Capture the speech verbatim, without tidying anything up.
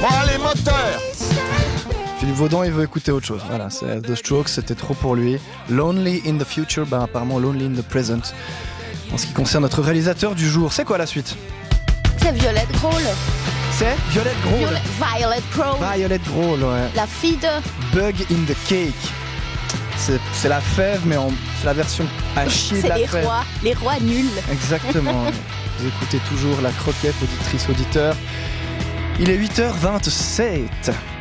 Oh, les moteurs! Philippe Vaudon, il veut écouter autre chose. Voilà, c'est The Strokes, c'était trop pour lui. Lonely in the future, bah apparemment Lonely in the present. En ce qui concerne notre réalisateur du jour, c'est quoi la suite? C'est Violette Grohl. C'est Violette Grohl. Violet, Violet Grohl. Violet Grohl, ouais. La fille de... Bug in the cake. C'est, c'est la fève, mais en, c'est la version à chier de C'est la les fève. rois, les rois nuls. Exactement. Vous écoutez toujours la croquette, auditrice, auditeur. Il est huit heures vingt-sept.